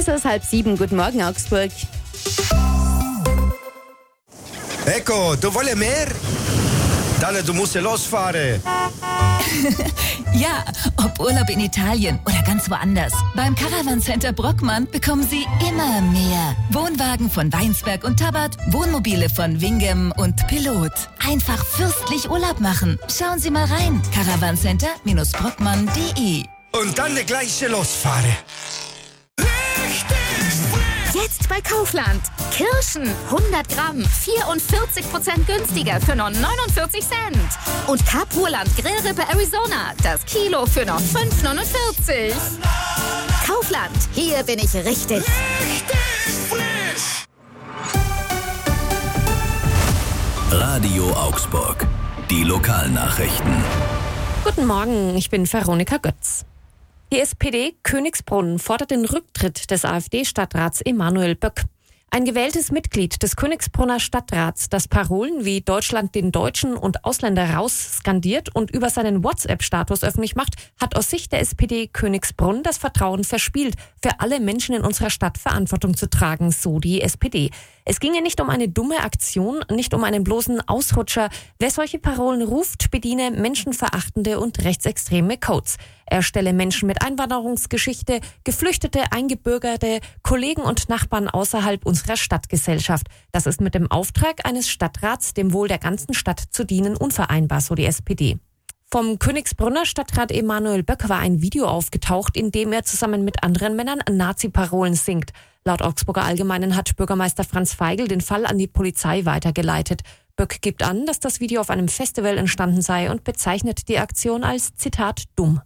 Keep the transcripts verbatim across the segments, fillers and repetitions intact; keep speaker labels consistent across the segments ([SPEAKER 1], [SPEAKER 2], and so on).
[SPEAKER 1] Es ist halb sieben. Guten Morgen, Augsburg.
[SPEAKER 2] Ecco, du wolle mehr? Dann, du musst ja losfahren.
[SPEAKER 3] Ja, ob Urlaub in Italien oder ganz woanders. Beim Caravan Center Brockmann bekommen Sie immer mehr. Wohnwagen von Weinsberg und Tabbert, Wohnmobile von Wingem und Pilot. Einfach fürstlich Urlaub machen. Schauen Sie mal rein. caravan-center brockmann punkt de.
[SPEAKER 2] Und dann gleich losfahren.
[SPEAKER 1] Jetzt bei Kaufland. Kirschen hundert Gramm, vierundvierzig Prozent günstiger für nur neunundvierzig Cent. Und Kapurland Grillrippe Arizona, das Kilo für nur fünf neunundvierzig. Kaufland, hier bin ich richtig.
[SPEAKER 2] Richtig frisch.
[SPEAKER 4] Radio Augsburg. Die Lokalnachrichten.
[SPEAKER 5] Guten Morgen, ich bin Veronika Götz. Die S P D Königsbrunn fordert den Rücktritt des AfD-Stadtrats Emanuel Böck. Ein gewähltes Mitglied des Königsbrunner Stadtrats, das Parolen wie Deutschland den Deutschen und Ausländer raus skandiert und über seinen WhatsApp-Status öffentlich macht, hat aus Sicht der S P D Königsbrunn das Vertrauen verspielt, für alle Menschen in unserer Stadt Verantwortung zu tragen, so die S P D. Es ginge nicht um eine dumme Aktion, nicht um einen bloßen Ausrutscher. Wer solche Parolen ruft, bediene menschenverachtende und rechtsextreme Codes. Er stelle Menschen mit Einwanderungsgeschichte, Geflüchtete, Eingebürgerte, Kollegen und Nachbarn außerhalb unserer Stadtgesellschaft. Das ist mit dem Auftrag eines Stadtrats, dem Wohl der ganzen Stadt zu dienen, unvereinbar, so die S P D. Vom Königsbrunner Stadtrat Emanuel Böck war ein Video aufgetaucht, in dem er zusammen mit anderen Männern Nazi-Parolen singt. Laut Augsburger Allgemeinen hat Bürgermeister Franz Feigl den Fall an die Polizei weitergeleitet. Böck gibt an, dass das Video auf einem Festival entstanden sei und bezeichnet die Aktion als, Zitat, dumm.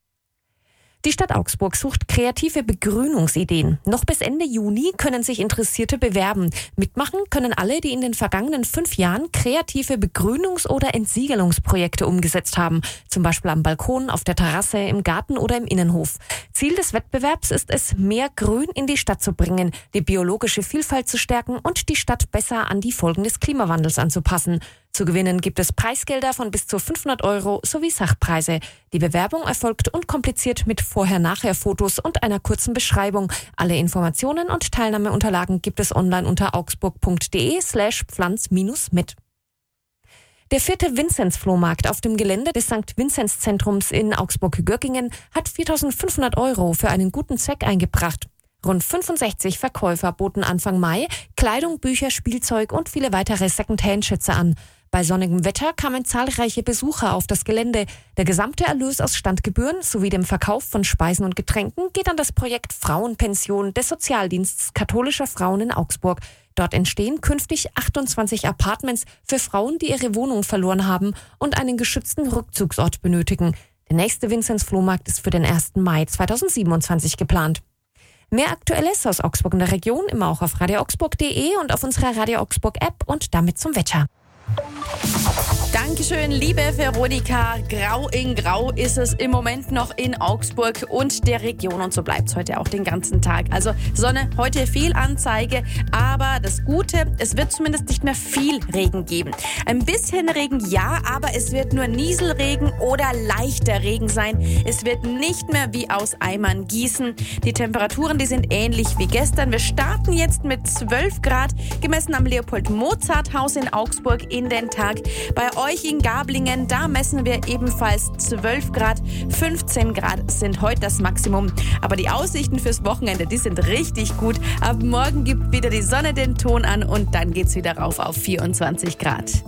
[SPEAKER 5] Die Stadt Augsburg sucht kreative Begrünungsideen. Noch bis Ende Juni können sich Interessierte bewerben. Mitmachen können alle, die in den vergangenen fünf Jahren kreative Begrünungs- oder Entsiegelungsprojekte umgesetzt haben. Zum Beispiel am Balkon, auf der Terrasse, im Garten oder im Innenhof. Ziel des Wettbewerbs ist es, mehr Grün in die Stadt zu bringen, die biologische Vielfalt zu stärken und die Stadt besser an die Folgen des Klimawandels anzupassen. Zu gewinnen gibt es Preisgelder von bis zu fünfhundert Euro sowie Sachpreise. Die Bewerbung erfolgt unkompliziert mit Vorher-Nachher-Fotos und einer kurzen Beschreibung. Alle Informationen und Teilnahmeunterlagen gibt es online unter augsburg.de slash pflanz minus mit. Der vierte Vinzenz-Flohmarkt auf dem Gelände des Sankt Vinzenz-Zentrums in Augsburg-Göggingen hat viertausendfünfhundert Euro für einen guten Zweck eingebracht. Rund fünfundsechzig Verkäufer boten Anfang Mai Kleidung, Bücher, Spielzeug und viele weitere Second-Hand-Schätze an. Bei sonnigem Wetter kamen zahlreiche Besucher auf das Gelände. Der gesamte Erlös aus Standgebühren sowie dem Verkauf von Speisen und Getränken geht an das Projekt Frauenpension des Sozialdienstes katholischer Frauen in Augsburg. Dort entstehen künftig achtundzwanzig Apartments für Frauen, die ihre Wohnung verloren haben und einen geschützten Rückzugsort benötigen. Der nächste Vinzenz-Flohmarkt ist für den ersten Mai zweitausendsiebenundzwanzig geplant. Mehr Aktuelles aus Augsburg und der Region immer auch auf radio augsburg punkt de und auf unserer Radio Augsburg App und damit zum Wetter.
[SPEAKER 1] Dankeschön, liebe Veronika. Grau in Grau ist es im Moment noch in Augsburg und der Region und so bleibt es heute auch den ganzen Tag. Also Sonne, heute Fehlanzeige, aber das Gute, es wird zumindest nicht mehr viel Regen geben. Ein bisschen Regen ja, aber es wird nur Nieselregen oder leichter Regen sein. Es wird nicht mehr wie aus Eimern gießen. Die Temperaturen, die sind ähnlich wie gestern. Wir starten jetzt mit zwölf Grad, gemessen am Leopold-Mozart-Haus in Augsburg in den Tag. Bei euch in Gablingen, da messen wir ebenfalls zwölf Grad. fünfzehn Grad sind heute das Maximum. Aber die Aussichten fürs Wochenende, die sind richtig gut. Ab morgen gibt wieder die Sonne den Ton an und dann geht's wieder rauf auf vierundzwanzig Grad.